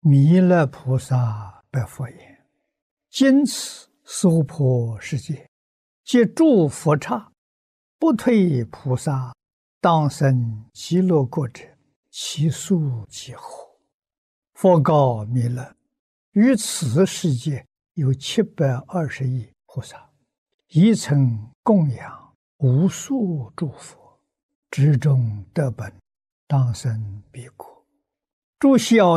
弥勒菩萨白佛言：今此娑婆世界，皆诸佛刹，不退菩萨当生极乐国者，其数几何？佛告弥勒：于此世界有720亿菩萨，一曾供养无数诸佛，至终得本，当生彼国。诸小